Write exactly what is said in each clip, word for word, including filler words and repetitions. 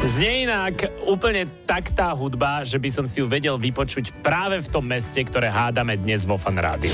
Znie inak úplne tak tá hudba, že by som si ju vedel vypočuť práve v tom meste, ktoré hádame dnes vo Fan Rádiu.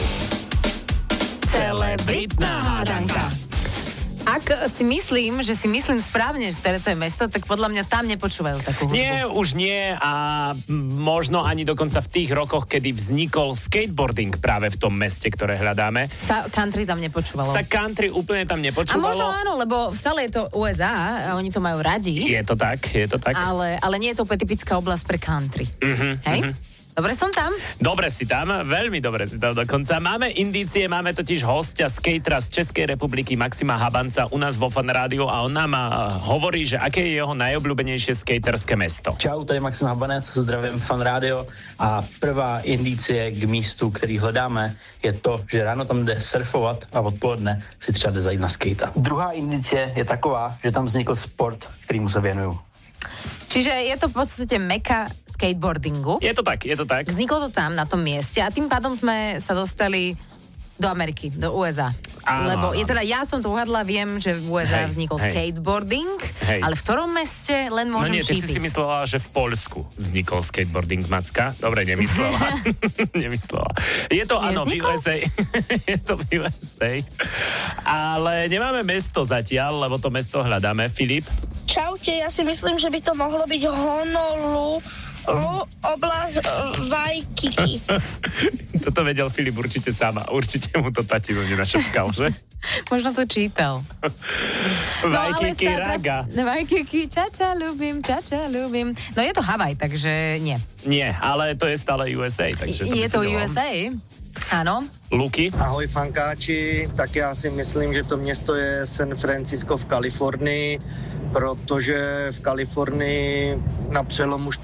Celebritná hádanka. Ak si myslím, že si myslím správne, ktoré to je mesto, tak podľa mňa tam nepočúvajú takú hudbu. Nie, už nie a možno ani dokonca v tých rokoch, kedy vznikol skateboarding práve v tom meste, ktoré hľadáme. Sa country tam nepočúvalo. Sa country úplne tam A nepočúvalo. možno áno, lebo stále je to ú es á a oni to majú radi. Je to tak, je to tak. Ale, ale nie je to úplne typická oblasť pre country. Uh-huh, Hej? uh-huh. Dobre som tam? Dobre si tam, veľmi dobre si tam dokonca. Máme indície, máme totiž hostia, skatera z Českej republiky Maxima Habanca u nás vo Fan Rádiu a on nám hovorí, že aké je jeho najobľúbenejšie skaterské mesto. Čau, tady Maxim Habanec, zdravím Fan Rádio a prvá indicie k místu, který hledáme, je to, že ráno tam jde surfovat a odpoledne si třeba jde zajít na skejta. Druhá indicie je taková, že tam vznikl sport, kterýmu se věnuju. Čiže je to v podstate meka skateboardingu. Je to tak, je to tak. Vzniklo to tam, na tom mieste a tým pádom sme sa dostali do Ameriky, do ú es á. Áno, Lebo áno. je teda, ja som to uhadla, viem, že v ú es á Hej, vznikol hej. skateboarding, Hej. ale v ktorom meste len No môžem nie, ty si šípiť. si myslela, že v Poľsku vznikol skateboarding, Macka. Dobre, nemyslela. nemyslela. Je to, áno, v ú Nevznikol? es á. Je to v ú es á. Ale nemáme mesto zatiaľ, lebo to mesto hľadáme. Filip? Čaute, ja si myslím, že by to mohlo byť Honolulu, oblasť Waikiki. Toto vedel Filip určite sama. Určite mu to tatino nenašepkal, že? Možno to čítal. Waikiki stá- Raga. Waikiki, čača, ľubím, čača, ľubím. No je to Havaj, takže nie. Nie, ale to je stále ú es á. Takže to Je by to sa ú dalo. es á? Áno. Luky? Ahoj fankáči, tak já si myslím, že to město je San Francisco v Kalifornii, protože v Kalifornii na přelomu